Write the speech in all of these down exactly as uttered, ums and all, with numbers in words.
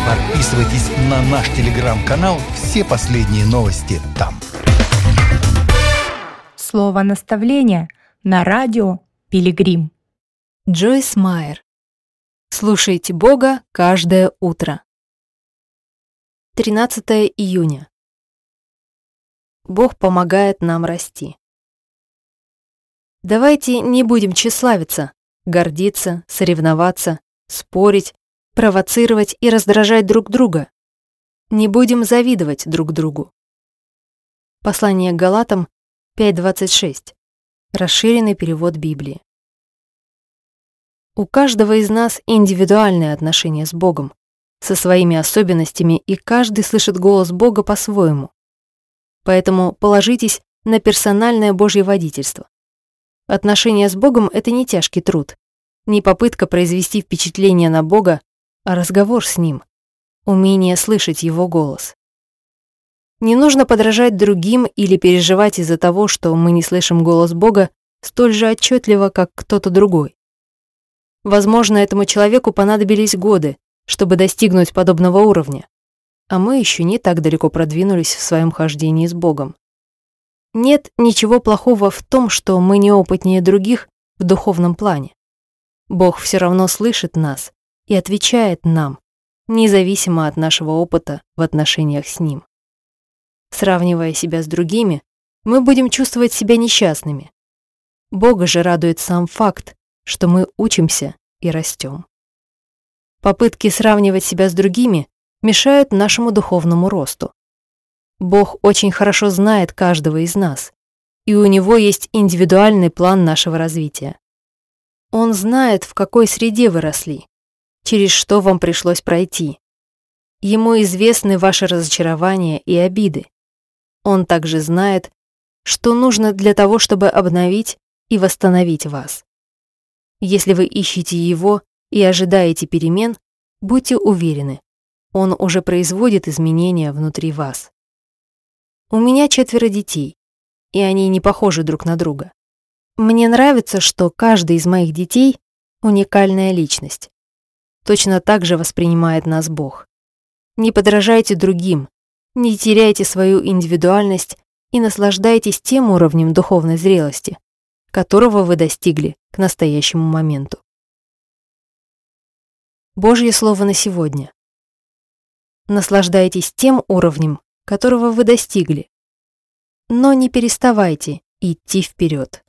Подписывайтесь на наш телеграм-канал, все последние новости там. Слово наставления на радио Пилигрим. Джойс Майер. Слушайте Бога каждое утро. тринадцатое июня. Бог помогает нам расти. Давайте не будем тщеславиться, гордиться, соревноваться, спорить, провоцировать и раздражать друг друга. Не будем завидовать друг другу. Послание к Галатам пять двадцать шесть. Расширенный перевод Библии. У каждого из нас индивидуальные отношения с Богом, со своими особенностями, и каждый слышит голос Бога по-своему. Поэтому положитесь на персональное Божье водительство. Отношения с Богом – это не тяжкий труд, не попытка произвести впечатление на Бога, а разговор с Ним, умение слышать Его голос. Не нужно подражать другим или переживать из-за того, что мы не слышим голос Бога столь же отчетливо, как кто-то другой. Возможно, этому человеку понадобились годы, чтобы достигнуть подобного уровня, а мы еще не так далеко продвинулись в своем хождении с Богом. Нет ничего плохого в том, что мы неопытнее других в духовном плане. Бог все равно слышит нас и отвечает нам, независимо от нашего опыта в отношениях с Ним. Сравнивая себя с другими, мы будем чувствовать себя несчастными. Бога же радует сам факт, что мы учимся и растем. Попытки сравнивать себя с другими мешают нашему духовному росту. Бог очень хорошо знает каждого из нас, и у Него есть индивидуальный план нашего развития. Он знает, в какой среде вы росли, через что вам пришлось пройти. Ему известны ваши разочарования и обиды. Он также знает, что нужно для того, чтобы обновить и восстановить вас. Если вы ищете Его и ожидаете перемен, будьте уверены, Он уже производит изменения внутри вас. У меня четверо детей, и они не похожи друг на друга. Мне нравится, что каждый из моих детей — уникальная личность. Точно так же воспринимает нас Бог. Не подражайте другим, не теряйте свою индивидуальность и наслаждайтесь тем уровнем духовной зрелости, которого вы достигли к настоящему моменту. Божье слово на сегодня. Наслаждайтесь тем уровнем, которого вы достигли, но не переставайте идти вперед.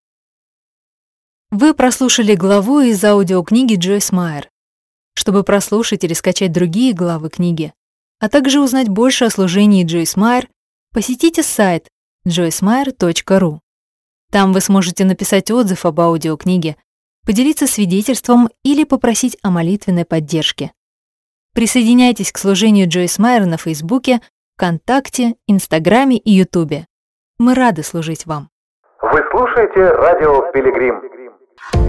Вы прослушали главу из аудиокниги Джойс Майер. Чтобы прослушать или скачать другие главы книги, а также узнать больше о служении Джойс Майер, посетите сайт джойс майер точка ру. Там вы сможете написать отзыв об аудиокниге, поделиться свидетельством или попросить о молитвенной поддержке. Присоединяйтесь к служению Джойс Майер на Фейсбуке, ВКонтакте, Инстаграме и Ютубе. Мы рады служить вам. Вы слушаете радио Пилигрим.